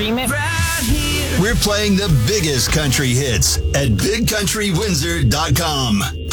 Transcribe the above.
stream it right here. We're playing the biggest country hits at BigCountryWindsor.com.